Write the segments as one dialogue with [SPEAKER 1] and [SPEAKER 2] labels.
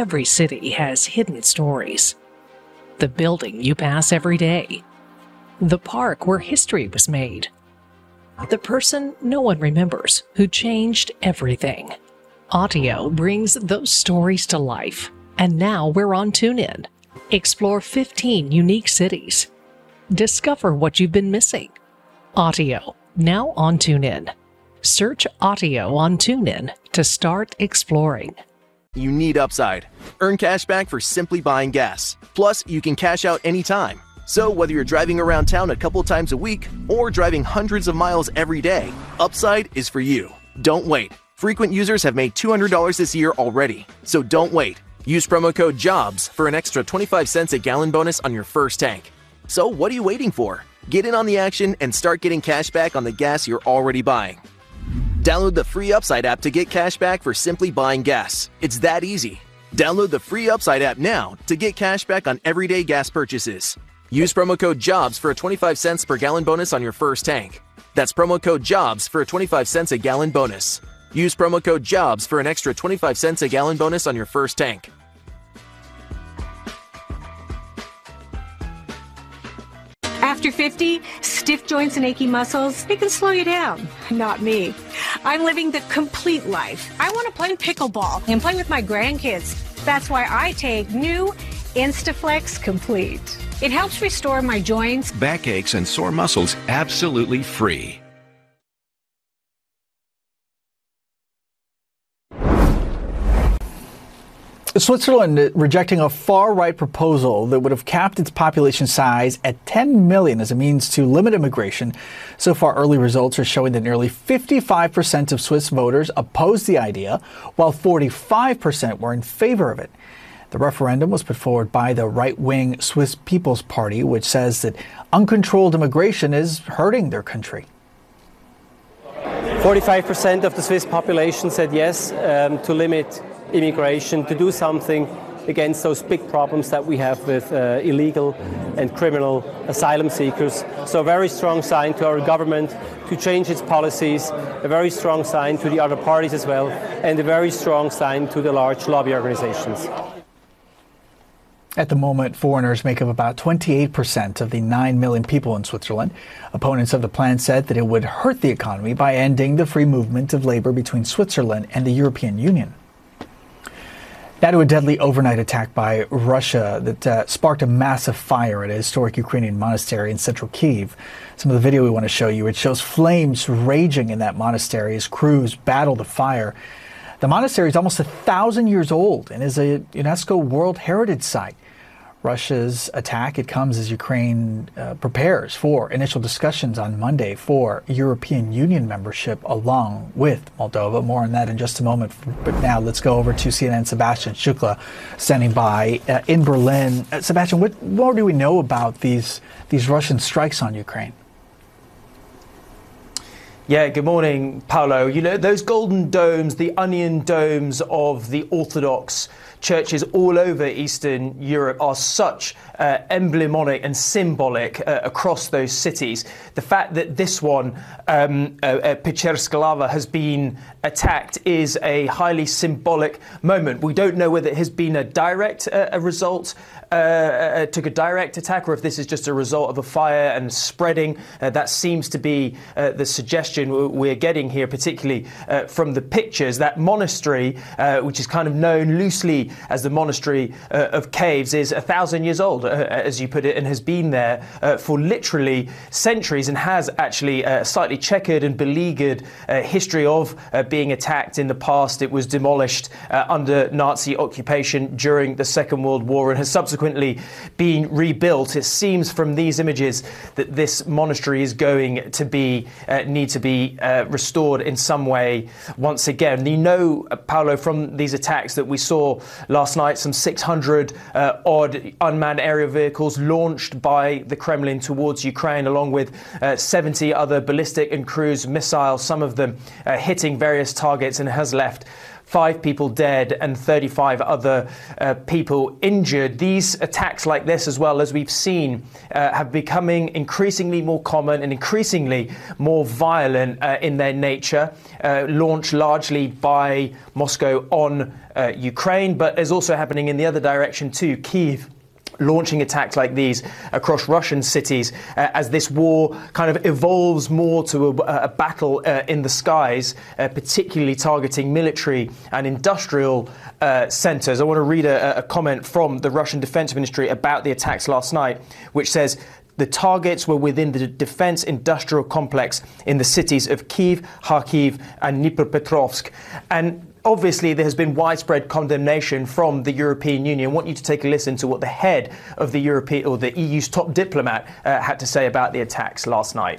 [SPEAKER 1] Every city has hidden stories. The building you pass every day. The park where history was made. The person no one remembers who changed everything. Audio brings those stories to life. And now we're on TuneIn. Explore 15 unique cities. Discover what you've been missing. Audio, now on TuneIn. Search Audio on TuneIn to start exploring.
[SPEAKER 2] You need Upside. Earn cash back for simply buying gas. Plus, you can cash out anytime. So whether you're driving around town a couple times a week or driving hundreds of miles every day, Upside is for you. Don't wait. Frequent users have made $200 this year already. So don't wait. Use promo code JOBS for an extra 25 cents a gallon bonus on your first tank. So what are you waiting for? Get in on the action and start getting cash back on the gas you're already buying. Download the free Upside app to get cash back for simply buying gas. It's that easy. Download the free Upside app now to get cash back on everyday gas purchases. Use promo code JOBS for a 25 cents per gallon bonus on your first tank. That's promo code JOBS for a 25 cents a gallon bonus. Use promo code JOBS for an extra 25 cents a gallon bonus on your first tank.
[SPEAKER 3] After 50, stiff joints and achy muscles, it can slow you down. Not me. I'm living the complete life. I want to play pickleball and play with my grandkids. That's why I take new Instaflex Complete. It helps restore my joints,
[SPEAKER 4] backaches, and sore muscles absolutely free.
[SPEAKER 5] Switzerland rejecting a far-right proposal that would have capped its population size at 10 million as a means to limit immigration. So far, early results are showing that nearly 55% of Swiss voters opposed the idea, while 45% were in favor of it. The referendum was put forward by the right-wing Swiss People's Party, which says that uncontrolled immigration is hurting their country.
[SPEAKER 6] 45% of the Swiss population said yes to limit immigration, to do something against those big problems that we have with illegal and criminal asylum seekers. So a very strong sign to our government to change its policies, a very strong sign to the other parties as well, and a very strong sign to the large lobby organizations.
[SPEAKER 5] At the moment, foreigners make up about 28% of the 9 million people in Switzerland. Opponents of the plan said that it would hurt the economy by ending the free movement of labor between Switzerland and the European Union. Now to a deadly overnight attack by Russia that sparked a massive fire at a historic Ukrainian monastery in central Kyiv. Some of the video we want to show you, it shows flames raging in that monastery as crews battle the fire. The monastery is almost 1,000 years old and is a UNESCO World Heritage Site. Russia's attack, it comes as Ukraine prepares for initial discussions on Monday for European Union membership along with Moldova. More on that in just a moment. But now let's go over to CNN's Sebastian Shukla standing by in Berlin. Sebastian, what more do we know about these Russian strikes on Ukraine?
[SPEAKER 7] Yeah, good morning, Paolo. You know, those golden domes, the onion domes of the Orthodox churches all over Eastern Europe are such emblematic and symbolic across those cities. The fact that this one, Pecherska Lava, has been attacked is a highly symbolic moment. We don't know whether it has been a direct result, took a direct attack, or if this is just a result of a fire and spreading. That seems to be the suggestion we're getting here, particularly from the pictures. That monastery, which is kind of known loosely as the Monastery of Caves, is 1,000 years old, as you put it, and has been there for literally centuries, and has actually a slightly checkered and beleaguered history of being attacked in the past. It was demolished under Nazi occupation during the Second World War and has subsequently been rebuilt. It seems from these images that this monastery is going to be need to be restored in some way once again. You know, Paolo, from these attacks that we saw last night, some 600 odd unmanned aerial vehicles launched by the Kremlin towards Ukraine, along with 70 other ballistic and cruise missiles, some of them hitting various targets, and has left 5 people dead and 35 other people injured. These attacks like this, as well as we've seen, have becoming increasingly more common and increasingly more violent in their nature, launched largely by Moscow on Ukraine, but is also happening in the other direction too. Kyiv launching attacks like these across Russian cities as this war kind of evolves more to a battle in the skies, particularly targeting military and industrial centers. I want to read a comment from the Russian Defense Ministry about the attacks last night, which says the targets were within the defense industrial complex in the cities of Kyiv, Kharkiv and Dnipropetrovsk. And obviously, there has been widespread condemnation from the European Union. I want you to take a listen to what the head of the European or the EU's top diplomat had to say about the attacks last night.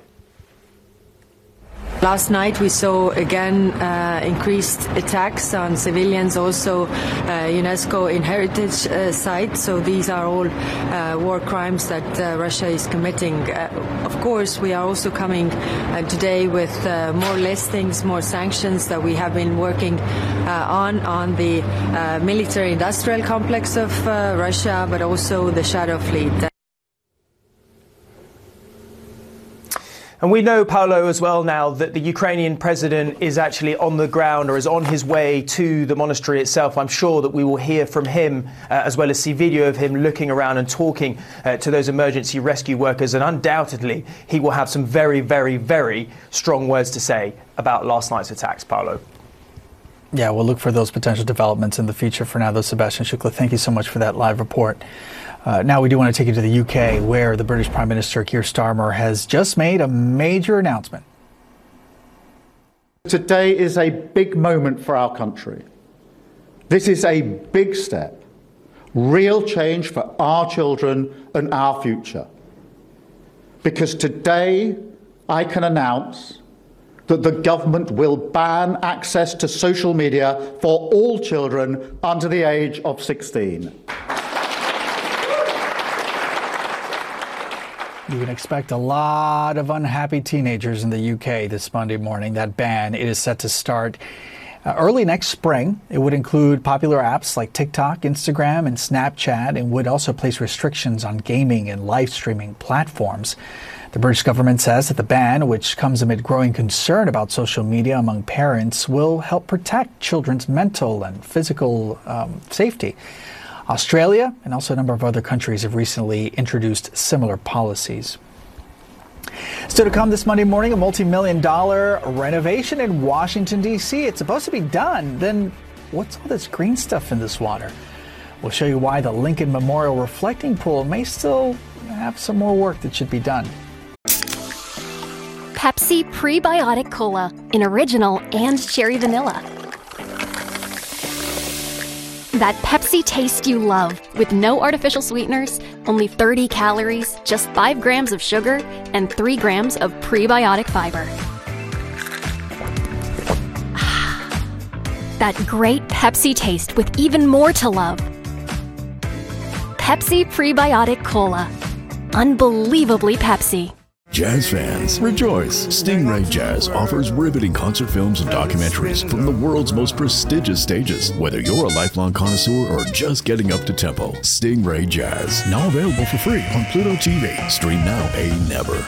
[SPEAKER 8] Last night we saw again increased attacks on civilians, also UNESCO in heritage sites. So these are all war crimes that Russia is committing. Of course, we are also coming today with more listings, more sanctions that we have been working on the military-industrial complex of Russia, but also the Shadow Fleet.
[SPEAKER 7] And we know, Paolo, as well now that the Ukrainian president is actually on the ground or is on his way to the monastery itself. I'm sure that we will hear from him as well as see video of him looking around and talking to those emergency rescue workers. And undoubtedly, he will have some very, very, very strong words to say about last night's attacks, Paolo.
[SPEAKER 5] Yeah, we'll look for those potential developments in the future. For now, though, Sebastian Shukla, thank you so much for that live report. Now we do want to take you to the UK, where the British Prime Minister Keir Starmer has just made a major announcement.
[SPEAKER 9] Today is a big moment for our country. This is a big step, real change for our children and our future. Because today I can announce that the government will ban access to social media for all children under the age of 16.
[SPEAKER 5] You can expect a lot of unhappy teenagers in the UK this Monday morning. That ban, it is set to start early next spring. It would include popular apps like TikTok, Instagram, and Snapchat, and would also place restrictions on gaming and live streaming platforms. The British government says that the ban, which comes amid growing concern about social media among parents, will help protect children's mental and physical safety. Australia and also a number of other countries have recently introduced similar policies. Still to come this Monday morning, a multi-million-dollar renovation in Washington, D.C. It's supposed to be done. Then what's all this green stuff in this water? We'll show you why the Lincoln Memorial Reflecting Pool may still have some more work that should be done.
[SPEAKER 10] Pepsi Prebiotic Cola in original and cherry vanilla. That Pepsi taste you love, with no artificial sweeteners, only 30 calories, just 5 grams of sugar, and 3 grams of prebiotic fiber. That great Pepsi taste with even more to love. Pepsi Prebiotic Cola. Unbelievably Pepsi.
[SPEAKER 11] Jazz fans, rejoice! Stingray Jazz offers riveting concert films and documentaries from the world's most prestigious stages. Whether you're a lifelong connoisseur or just getting up to tempo, Stingray Jazz, now available for free on Pluto TV. Stream now, pay never.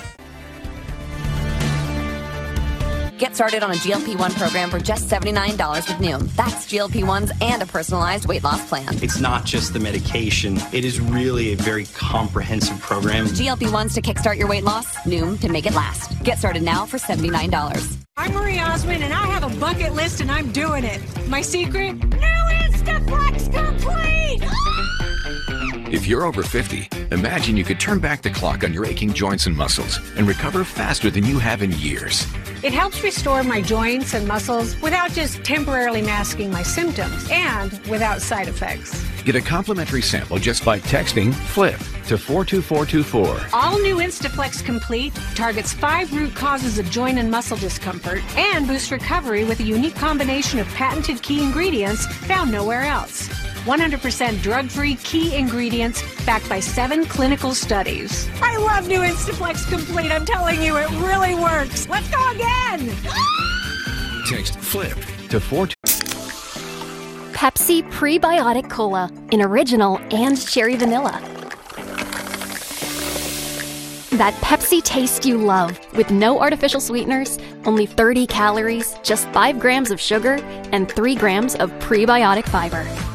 [SPEAKER 12] Get started on a GLP-1 program for just $79 with Noom. That's GLP-1s and a personalized weight loss plan.
[SPEAKER 13] It's not just the medication. It is really a very comprehensive program.
[SPEAKER 12] GLP-1s to kickstart your weight loss. Noom to make it last. Get started now for $79.
[SPEAKER 3] I'm Marie Osmond, and I have a bucket list, and I'm doing it. My secret? New Instaflex Complete!
[SPEAKER 4] If you're over 50, imagine you could turn back the clock on your aching joints and muscles and recover faster than you have in years.
[SPEAKER 3] It helps restore my joints and muscles without just temporarily masking my symptoms and without side effects.
[SPEAKER 4] Get a complimentary sample just by texting FLIP to 42424.
[SPEAKER 3] All new Instaflex Complete targets 5 root causes of joint and muscle discomfort and boosts recovery with a unique combination of patented key ingredients found nowhere else. 100% drug-free key ingredients backed by 7 clinical studies. I love new Instaflex Complete. I'm telling you, it really works. Let's go again.
[SPEAKER 4] Text FLIP to 42424.
[SPEAKER 10] Pepsi Prebiotic Cola in original and cherry vanilla. That Pepsi taste you love with no artificial sweeteners, only 30 calories, just 5 grams of sugar, and 3 grams of prebiotic fiber.